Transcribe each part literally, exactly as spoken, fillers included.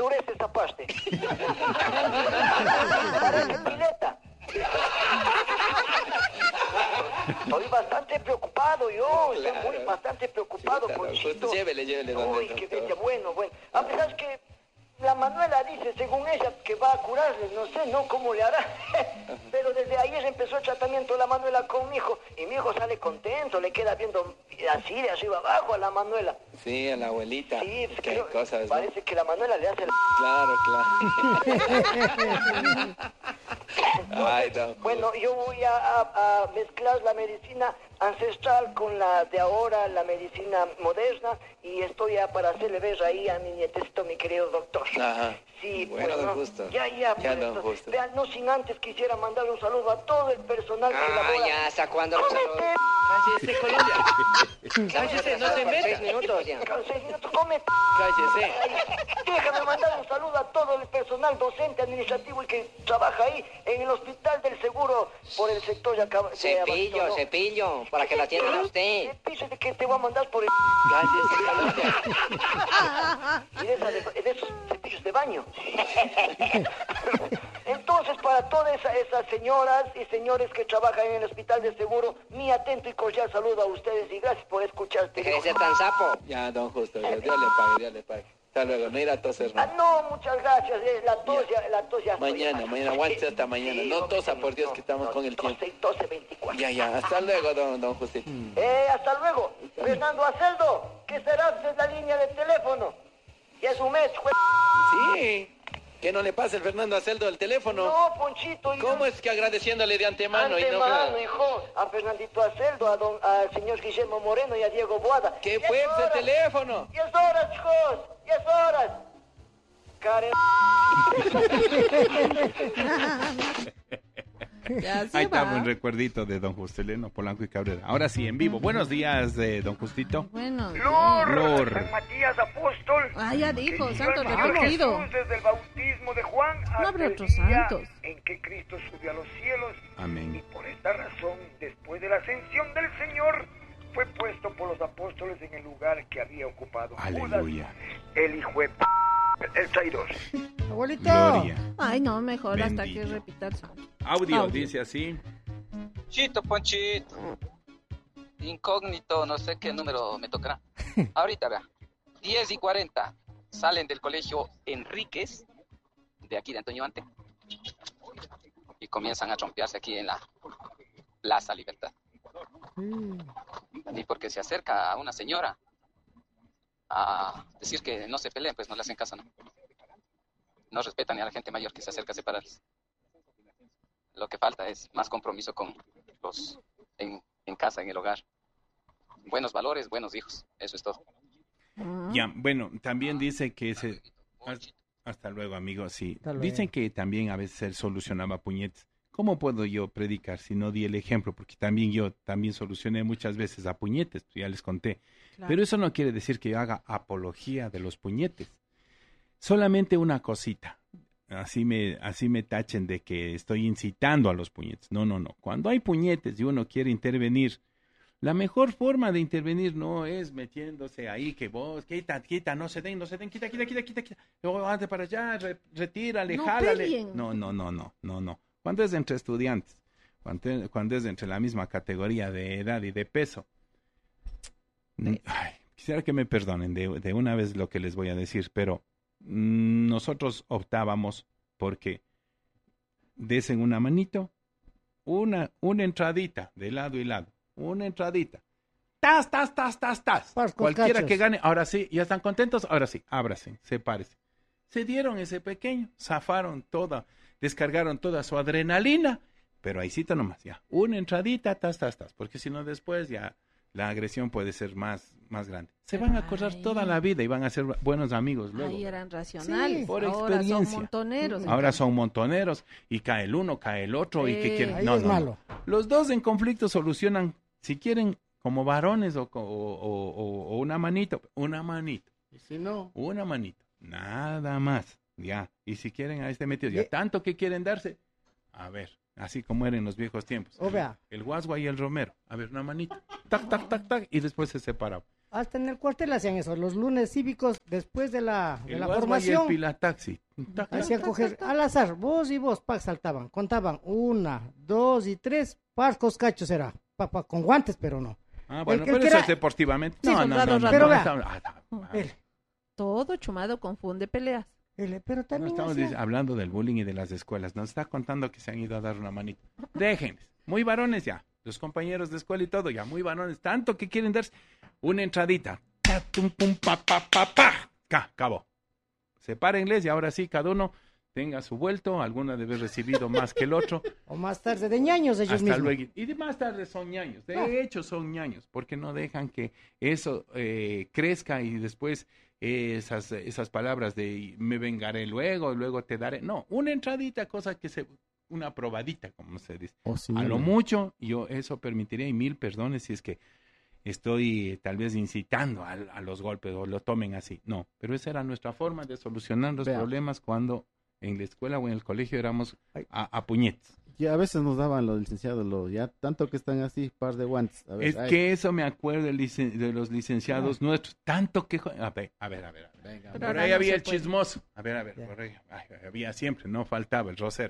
endurece esa parte. Parece pileta. Estoy bastante preocupado yo, estoy Claro. muy bastante preocupado, Sí, claro, Ponchito. pues, llévele, llévele, don Uy, Doctor. qué bestia, bueno, bueno. A pesar es que la Manuela dice, según ella, que va a curarle, no sé, no cómo le hará. Pero desde ayer empezó el tratamiento la Manuela con mi hijo, y mi hijo sale contento, le queda viendo así de arriba abajo a la Manuela. Sí, a la abuelita. Sí, pues, Qué creo- cosas, ¿no? parece que la Manuela le hace la... Claro, claro. Ay, don Bueno, yo voy a, a- a mezclar la medicina ancestral con la de ahora, la medicina moderna, y estoy ya para hacerle ver ahí a mi nietecito, mi querido doctor. Ajá. Sí, Bueno, don Justo. Ya, ya, Ya, pues, don entonces, Justo. vean, no sin antes quisiera mandar un saludo a todo el personal que Ah, elabora. ya, ¿hasta cuándo los saludos? ¡Cómete! Cállese, Colombia. Cállese, no se Seis meta. minutos ya. Con seis minutos, ¡cómete! Cállese. Déjame mandar un saludo a todo el personal docente, administrativo y que trabaja ahí en el Hospital del Seguro por el sector de acá. de Cepillo, Abastos, ¿no? cepillo, para que la atiendan a usted. Cepillo de que te voy a mandar por el... Cállese, Colombia. Y de, esa de, de esos cepillos de baño. Entonces, para todas esa- esas señoras y señores que trabajan en el Hospital del Seguro, mi atento y cordial saludo a ustedes y gracias por escuchar. Deje de ser tan sapo. Ya, don Justo, ya, Dios le pague, Dios le pague. Hasta luego, no ir a toser, Ah, ¿no? no, muchas gracias. eh, La tos ya, la tos ya estoy- Mañana, mañana, aguante hasta mañana. No no, tosa, no, por Dios, no, que estamos no, con el tiempo. doce, doce, veinticuatro. Ya, ya, hasta luego, don, don Justito. Eh, hasta luego. Fernando Aceldo, ¿qué será de la línea de teléfono? Ya es un mes, jue... Sí, que no le pase el Fernando Aceldo el teléfono. No, Ponchito. yo- ¿Cómo es que agradeciéndole de antemano, y no Antemano, claro? hijo, a Fernandito Aceldo, a don, al señor Guillermo Moreno y a Diego Boada. ¿Qué Ya fue es ese hora. teléfono? Ya es horas, hijos, ya es horas. Karen. Ya se Ahí va. está un recuerdito de don Justeleno Polanco y Cabrera. Ahora sí, en vivo. Buenos días, de don Justito. Bueno. Lor, Lor. San Matías Apóstol. Ah, ya dijo, que santo inició el Señor repetido. Jesús desde el bautismo de Juan hasta habrá el otros día santos. en que Cristo subió a los cielos. Y Amén. por esta razón, después de la ascensión del Señor, fue puesto por los apóstoles en el lugar que había ocupado Aleluya. Judas, el hijo de p... el traidor. Abuelito. Gloria. Ay, no, mejor hasta Bendito. que repita el santo. Audio, Audio. dice así. Chito, Ponchito. Incógnito, no sé qué número me tocará. Ahorita, vea. diez y cuarenta. Salen del colegio Enríquez, de aquí de Antonio Ante, y comienzan a trompearse aquí en la Plaza Libertad. Y porque se acerca a una señora a decir que no se peleen, pues no le hacen caso, ¿no? No respetan ni a la gente mayor que se acerca a separarles. Lo que falta es más compromiso con los en, en casa, en el hogar. Buenos valores, buenos hijos. Eso es todo. Ah. Ya, bueno, también dice que se... Hasta, hasta luego, amigo, sí. Hasta luego. Dicen que también a veces él solucionaba puñetes. ¿Cómo puedo yo predicar si no di el ejemplo? Porque también yo también solucioné muchas veces a puñetes, pues ya les conté. Claro. Pero eso no quiere decir que yo haga apología de los puñetes. Solamente una cosita. Así me, así me tachen de que estoy incitando a los puñetes. No, no, no. Cuando hay puñetes y uno quiere intervenir, la mejor forma de intervenir no es metiéndose ahí, que vos, quita, quita, no se den, no se den, quita, quita, quita, quita, quita. Luego ande para allá, re- retírale, No jálale. peleen. No, no, no, no, no, no. Cuando es entre estudiantes, cuando, cuando es entre la misma categoría de edad y de peso. Mm, ay, quisiera que me perdonen de, de una vez lo que les voy a decir, pero mm, nosotros optábamos porque desen una manito, una, una entradita de lado y lado, una entradita. Tas, tas, tas, tas, tas. Pas con Cualquiera cachos. que gane, ahora sí, ¿ya están contentos? Ahora sí, ábrase, sepárese. Se dieron ese pequeño, zafaron toda, descargaron toda su adrenalina, pero ahí cita nomás, ya, una entradita, tas, tas, tas, porque si no después ya la agresión puede ser más, más grande. Se van a acordar Ay. toda la vida y van a ser buenos amigos luego. Ahí eran racionales. Sí, por Ahora son experiencia. montoneros. en Ahora cambio. son montoneros y cae el uno, cae el otro y que Sí. quieren. Ahí No, es no, no. malo. Los dos en conflicto solucionan, si quieren, como varones o, co- o, o- o- o una manito, una manito, Y si no, una manito, nada más, ya. Y si quieren a este metido, ya Ye- tanto que quieren darse, a ver, así como era en los viejos tiempos. O vea. El Guasua y el Romero, a ver, una manito, tac, tac, tac, tac, y después se separaban. hasta en el cuartel hacían eso, los lunes cívicos después de la, de El la Guasma y formación. el Pilataxi. Hacían coger al azar, vos y vos, pa, saltaban, contaban una, dos y tres, parcos cachos era, pa, pa, con guantes, pero no. Ah, bueno, El- el pero que eso era- es deportivamente. Sí, No, con no, raro, no, no, raro. no, Pero estamos- vea. ah, ah, Él, Todo chumado confunde peleas. él, pero No también estamos hacían- dic- hablando del bullying y de las escuelas. Nos está contando que se han ido a dar una manita. Déjenles. Muy varones ya. Los compañeros de escuela y todo ya. Muy varones. Tanto que quieren darse una entradita. Ta, tum, pum, pa, pa, pa, pa. Ca, acabó. Sepárenles y ahora sí, cada uno tenga su vuelto. Alguno debe haber recibido más que el otro. o más tarde de ñaños ellos Hasta mismos. luego. Y de más tarde son ñaños. De Ah. hecho son ñaños. Porque no dejan que eso eh, crezca y después eh, esas, esas palabras de me vengaré luego, luego te daré. No, una entradita, cosa que se... Una probadita, como se dice. Oh, sí, A lo no. mucho, yo eso permitiría, y mil perdones si es que estoy eh, tal vez incitando a, a los golpes o lo tomen así. No, pero esa era nuestra forma de solucionar los Vea. problemas cuando en la escuela o en el colegio éramos Ay. a, a puñetes. Y a veces nos daban los licenciados, los, ya tanto que están así, par de guantes. A ver, Es ay, que eso me acuerdo del licen- de los licenciados nuestros, tanto que... jo- A ver, a ver, a ver. a ver. venga, Pero Por ahora ahí no había se el puede. chismoso. A ver, a ver, Ya. por ahí. Ay, había siempre, no faltaba el rosero.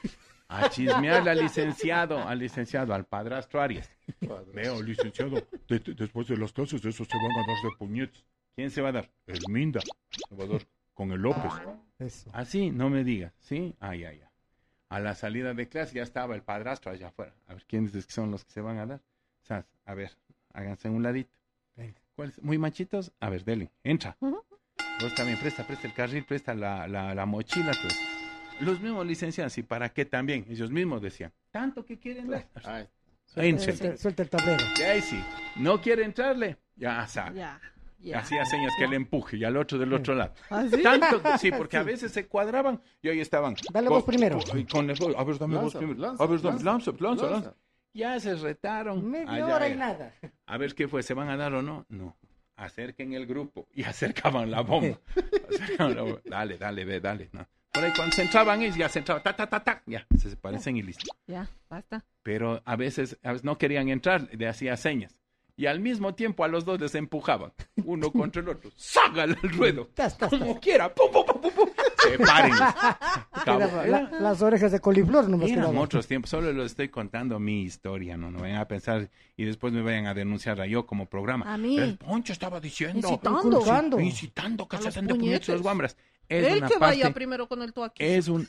A chismearle al licenciado, al licenciado, al padrastro Arias. Veo, licenciado, de- de- después de las clases de esos se van a dar de puñetes. ¿Quién se va a dar? El Minda. Se va a dar con el López. Eso. Así, no me digas, ¿sí? Ay, ay, ay. A la salida de clase ya estaba el padrastro allá afuera. A ver, ¿quiénes es que son los que se van a dar? Sas, a ver, háganse un ladito. Venga. ¿Cuáles? ¿Muy machitos? A ver, dele, entra. Ujú. Vos también presta, presta el carril, presta la, la, la mochila, pues. Los mismos licenciados, ¿y para qué también? Ellos mismos decían, tanto que quieren dar. ay, Énchele. Suelta, suelta el tablero. Y ahí sí, no quiere entrarle, ya sabe. Ya, ya. Hacía señas que le empuje y al otro del otro lado. ¿Ah, sí? Tanto, sí, porque a veces se cuadraban y ahí estaban. Dale vos primero. y con el- a ver, dame vos Lanza, primero. lanza, a ver, dame, lanza, lanza, lanza, lanza. lanza. Ya se retaron. Media Allá hora y era. nada. A ver qué fue, ¿se van a dar o no? No. Acerquen el grupo y acercaban la bomba. Acercaban la bomba. Dale, dale, ve, dale. No. Por ahí cuando se entraban ellos, ya se entraban, ta, ta, ta, ta, ya, se desaparecen y listo. Ya, basta. Pero a veces, a veces no querían entrar, le hacía señas. Y al mismo tiempo a los dos les empujaban, uno contra el otro. ¡Ságale al ruedo! Tas, tas, Como tas. quiera. ¡Pum, pum, pum, pum, pum! ¡Sepárenlos! Cabo, Quedaba era- la- las orejas de coliflor no me Eran quedaban. otros tiempos, solo les estoy contando mi historia, no, no vayan a pensar y después me vayan a denunciar a yo como programa. A mí. El Poncho estaba diciendo, Incitando. Inculcando. incitando que A se los hacen de puñetes los puñetes. guambras. Es El una que parte, vaya primero con el tuaki. es un,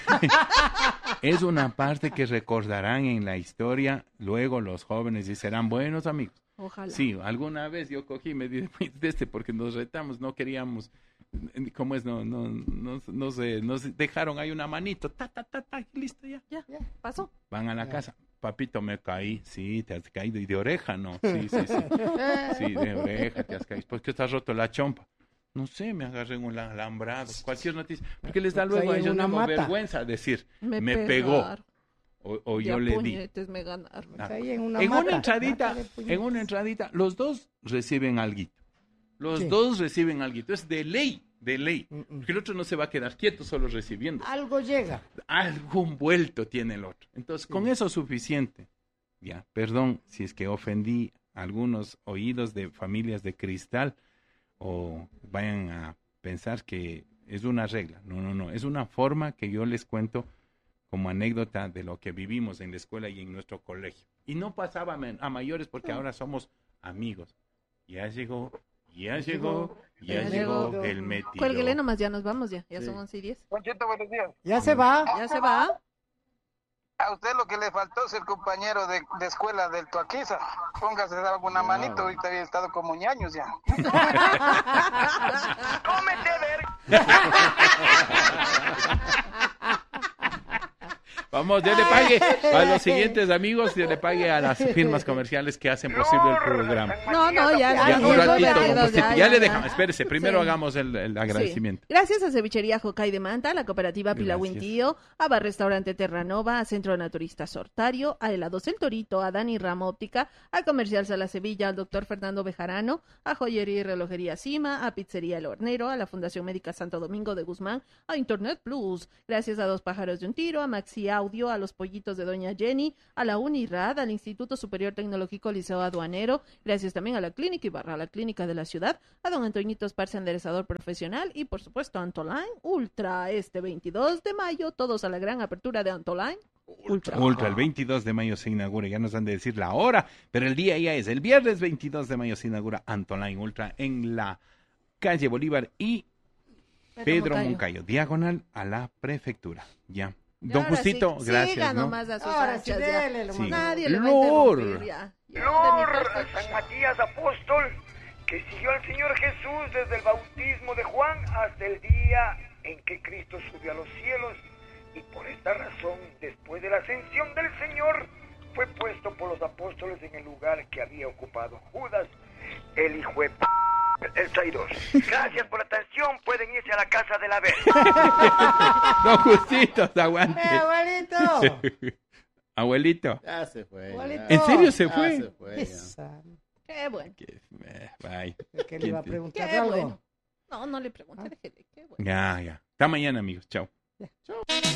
es una parte que recordarán en la historia luego los jóvenes y serán buenos amigos. Ojalá. Sí, alguna vez yo cogí y me di de este porque nos retamos, no queríamos, ¿cómo es? No, no, no, no sé, nos dejaron ahí una manito, ta, ta, ta, ta, y listo ya. Ya, pasó. Van a la casa. Papito, me caí. Sí, te has caído. ¿Y de oreja? No. Sí, sí, sí. Sí, de oreja te has caído. ¿Por qué estás roto la chompa? No sé, me agarré en un alambrado. Cualquier noticia. Porque les da Me luego a caí en ellos una mismos mata. vergüenza decir, me, Me, pegó. pegaron. O, o Ya yo le di. puñetes me ganaron. Ah. Caí en una En mata. una entradita, Mata de puñetes. en una entradita, los dos reciben alguito. Los Sí. dos reciben alguito. Es de ley, de ley. Mm, mm. Porque el otro no se va a quedar quieto solo recibiendo. Algo llega. Algún vuelto tiene el otro. Entonces, con eso es suficiente. Ya, perdón si es que ofendí algunos oídos de familias de cristal o vayan a pensar que es una regla. No, no, no. Es una forma que yo les cuento como anécdota de lo que vivimos en la escuela y en nuestro colegio. Y no pasaba a mayores porque ahora somos amigos. Ya llegó, ya llegó, ya Ya llegó llegó. el metido. Cuélguele nomás, ya nos vamos ya. Ya Sí. son once y diez. Conchito, buenos días. Ya se va. Ya se va. A usted lo que le faltó es ser compañero de, de escuela del Tuaquiza. Póngase alguna manito, ahorita había estado como ñaños ya. ¡Cómete, ver! Vamos, ya le pague a los siguientes amigos, ya le pague a las firmas comerciales que hacen posible el programa. No, no, ya. Ya, ya, un ya, ratito, ya, un ya, poquito. ya, Ya le ya. dejamos, espérese, primero Sí. hagamos el, el agradecimiento. Sí. Gracias a Cevichería Jocay de Manta, a la cooperativa Gracias. Pilahuintío, a Bar Restaurante Terranova, a Centro Naturista Sortario, a Helados El Torito, a Dani Rama Óptica, a Comercial Sala Sevilla, al doctor Fernando Bejarano, a Joyería y Relojería Cima, a Pizzería El Hornero, a la Fundación Médica Santo Domingo de Guzmán, a Internet Plus. Gracias a Dos Pájaros de un Tiro, a Maxi Audio, Mayo, a los pollitos de Doña Jenny, a la UNIRAD, al Instituto Superior Tecnológico Liceo Aduanero, gracias también a la Clínica Ibarra, a la Clínica de la Ciudad, a don Antoñito Esparza, enderezador profesional, y por supuesto a Antoline Ultra, este veintidós de mayo, todos a la gran apertura de Antoline Ultra. Ultra, el veintidós de mayo se inaugura, ya nos han de decir la hora, pero el día ya es, el viernes veintidós de mayo se inaugura Antoline Ultra en la calle Bolívar y Pedro Moncayo. Moncayo, diagonal a la prefectura. Ya. Y Don ahora Justito, sí, gracias, siga ¿no? nomás a sus Ahora anchas, sí, ya. dele, lo Sí. más. Nadie le va a Lord. interrumpir, ya. Ya, de mi Lord parte. San Matías Apóstol, que siguió al Señor Jesús desde el bautismo de Juan hasta el día en que Cristo subió a los cielos, y por esta razón, después de la ascensión del Señor, fue puesto por los apóstoles en el lugar que había ocupado Judas, el hijo de p... el traidor. Gracias por la atención, pueden irse a la casa de la verga. Don Justito, aguante. ¡Eh, abuelito! Abuelito. Ya se fue. Abuelito. ya. ¿En serio se Ya fue? se fue, ya. Esa, Qué bueno. Que- eh, bye. que le iba a ¿Quién te- preguntar Qué algo. bueno. No, no le pregunté, déjele. Qué bueno. Ya, ya. Hasta mañana, amigos. Chao.